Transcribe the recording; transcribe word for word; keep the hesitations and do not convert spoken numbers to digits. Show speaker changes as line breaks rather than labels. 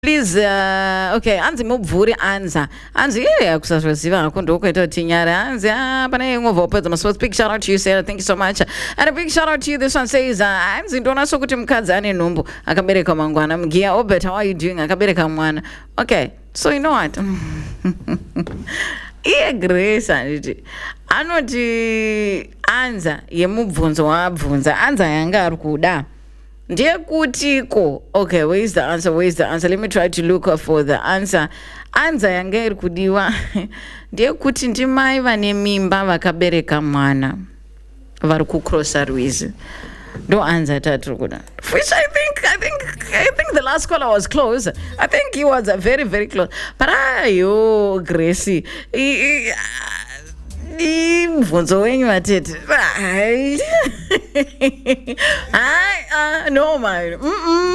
Please, uh, okay, anzi mubvuri anza. Anzi, yeah, kusazviziva hakundo kuita kuti nyara. Anzi, ah, pane ngova upedza masource. Big shout out to you, Sarah. Thank you so much. And a big shout out to you. This one says, uh, anzi ndona so kuti mukadzi ane nhumbu akabereka mangwana. Mgia, oh, but how are you doing? Akabereka mwana. Okay, so you know what? Iye Grace anditi anoti anza yemubvunzo waabvunza anza yanga ari kuda ndiye kutiko. Okay, where is the answer? Where is the answer? Let me try to look for the answer. Anza yanga iri kudiwa ndiye kuti ndimai vane mimba vakabereka mwana vari kucrossa Rwizi. No answer tatiri kuda. Which I think, I think, I think the last caller was close. I think he was uh, very, very close. But ayo, Gracie, mvunzo wenyu matete. Ai, no man. Mm-mm.